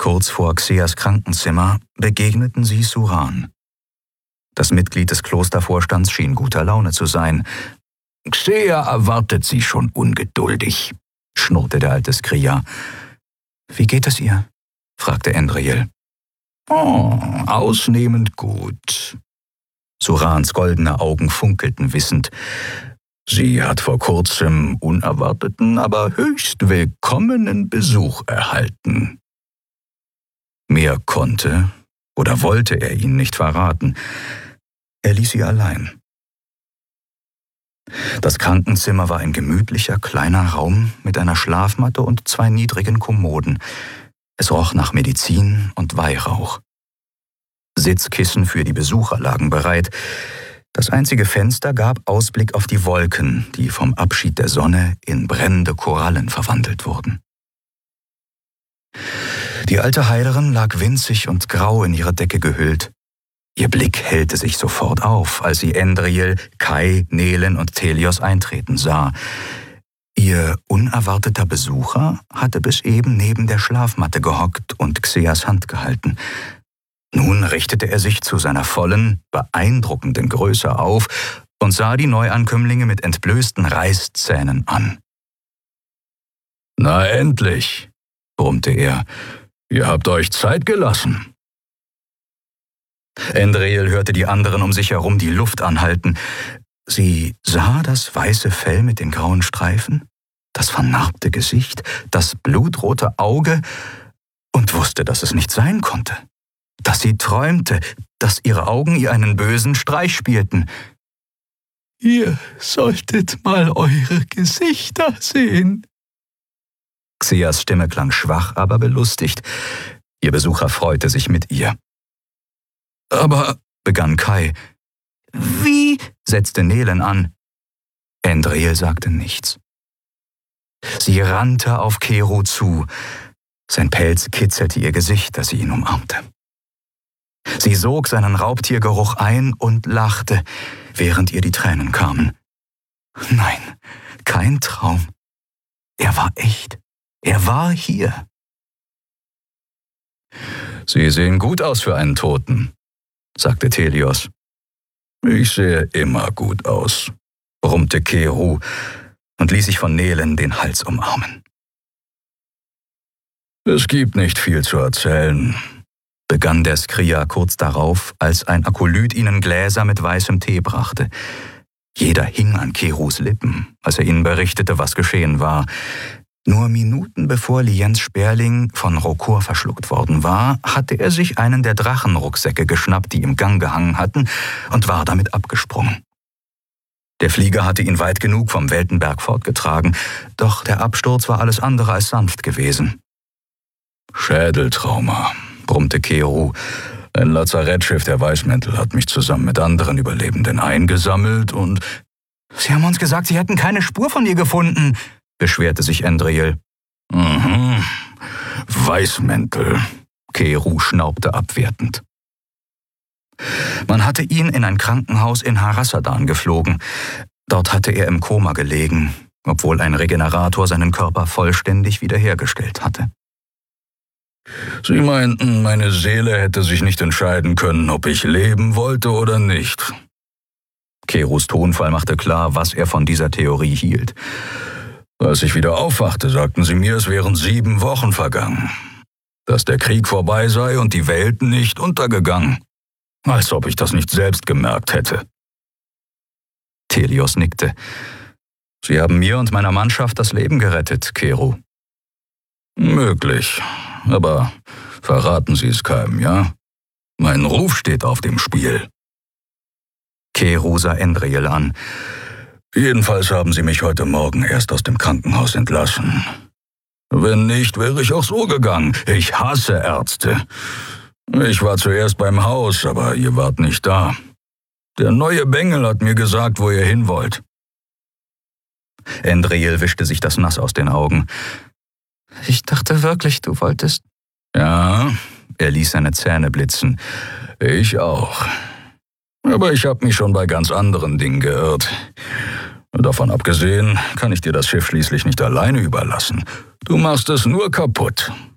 Kurz vor Xeas Krankenzimmer begegneten sie Suran. Das Mitglied des Klostervorstands schien guter Laune zu sein. »Xea erwartet Sie schon ungeduldig«, schnurrte der alte Skria. »Wie geht es ihr?« fragte Endriel. »Oh, ausnehmend gut.« Surans goldene Augen funkelten wissend. »Sie hat vor kurzem unerwarteten, aber höchst willkommenen Besuch erhalten.« Mehr konnte oder wollte er ihnen nicht verraten. Er ließ sie allein. Das Krankenzimmer war ein gemütlicher, kleiner Raum mit einer Schlafmatte und 2 niedrigen Kommoden. Es roch nach Medizin und Weihrauch. Sitzkissen für die Besucher lagen bereit. Das einzige Fenster gab Ausblick auf die Wolken, die vom Abschied der Sonne in brennende Korallen verwandelt wurden. Die alte Heilerin lag winzig und grau in ihre Decke gehüllt. Ihr Blick hellte sich sofort auf, als sie Endriel, Kai, Nelen und Thelios eintreten sah. Ihr unerwarteter Besucher hatte bis eben neben der Schlafmatte gehockt und Xeas Hand gehalten. Nun richtete er sich zu seiner vollen, beeindruckenden Größe auf und sah die Neuankömmlinge mit entblößten Reißzähnen an. »Na endlich«, brummte er, »ihr habt euch Zeit gelassen.« Endriel hörte die anderen um sich herum die Luft anhalten. Sie sah das weiße Fell mit den grauen Streifen, das vernarbte Gesicht, das blutrote Auge und wusste, dass es nicht sein konnte. Dass sie träumte, dass ihre Augen ihr einen bösen Streich spielten. »Ihr solltet mal eure Gesichter sehen.« Xeas Stimme klang schwach, aber belustigt. Ihr Besucher freute sich mit ihr. »Aber«, begann Kai. »Wie«, setzte Nelen an. Endriel sagte nichts. Sie rannte auf Kero zu. Sein Pelz kitzelte ihr Gesicht, als sie ihn umarmte. Sie sog seinen Raubtiergeruch ein und lachte, während ihr die Tränen kamen. Nein, kein Traum. Er war echt. Er war hier. »Sie sehen gut aus für einen Toten«, sagte Thelios. »Ich sehe immer gut aus«, brummte Kero und ließ sich von Nelen den Hals umarmen. »Es gibt nicht viel zu erzählen«, begann der Skria kurz darauf, als ein Akolyt ihnen Gläser mit weißem Tee brachte. Jeder hing an Keros Lippen, als er ihnen berichtete, was geschehen war. Nur Minuten bevor Liens Sperling von Rokor verschluckt worden war, hatte er sich einen der Drachenrucksäcke geschnappt, die im Gang gehangen hatten, und war damit abgesprungen. Der Flieger hatte ihn weit genug vom Weltenberg fortgetragen, doch der Absturz war alles andere als sanft gewesen. »Schädeltrauma«, brummte Kero. »Ein Lazarettschiff der Weißmäntel hat mich zusammen mit anderen Überlebenden eingesammelt und...« »Sie haben uns gesagt, Sie hätten keine Spur von ihr gefunden«, beschwerte sich Endriel. Weißmäntel«, Kero schnaubte abwertend. Man hatte ihn in ein Krankenhaus in Harasadan geflogen. Dort hatte er im Koma gelegen, obwohl ein Regenerator seinen Körper vollständig wiederhergestellt hatte. »Sie meinten, meine Seele hätte sich nicht entscheiden können, ob ich leben wollte oder nicht.« Keros Tonfall machte klar, was er von dieser Theorie hielt. »Als ich wieder aufwachte, sagten sie mir, es wären 7 Wochen vergangen. Dass der Krieg vorbei sei und die Welt nicht untergegangen. Als ob ich das nicht selbst gemerkt hätte.« Thelios nickte. »Sie haben mir und meiner Mannschaft das Leben gerettet, Kero.« »Möglich, aber verraten Sie es keinem, ja? Mein Ruf steht auf dem Spiel.« Kero sah Endriel an. »Jedenfalls haben Sie mich heute Morgen erst aus dem Krankenhaus entlassen. Wenn nicht, wäre ich auch so gegangen. Ich hasse Ärzte. Ich war zuerst beim Haus, aber ihr wart nicht da. Der neue Bengel hat mir gesagt, wo ihr hin wollt.« Endriel wischte sich das Nass aus den Augen. »Ich dachte wirklich, du wolltest...« »Ja«, er ließ seine Zähne blitzen. »Ich auch. Aber ich habe mich schon bei ganz anderen Dingen geirrt. Davon abgesehen kann ich dir das Schiff schließlich nicht alleine überlassen. Du machst es nur kaputt.